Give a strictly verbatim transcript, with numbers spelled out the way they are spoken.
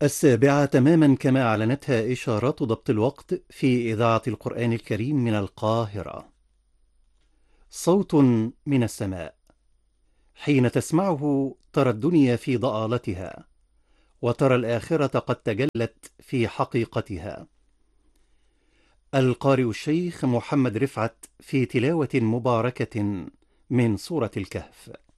السابعة تماما كما أعلنتها إشارات ضبط الوقت في إذاعة القرآن الكريم من القاهرة. صوت من السماء، حين تسمعه ترى الدنيا في ضآلتها، وترى الآخرة قد تجلت في حقيقتها. القارئ الشيخ محمد رفعت في تلاوة مباركة من سورة الكهف.